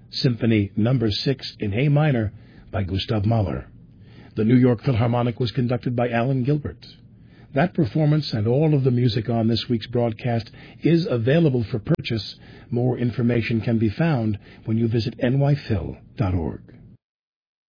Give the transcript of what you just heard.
Symphony No. 6 in A minor by Gustav Mahler. The New York Philharmonic was conducted by Alan Gilbert. That performance and all of the music on this week's broadcast is available for purchase. More information can be found when you visit nyphil.org.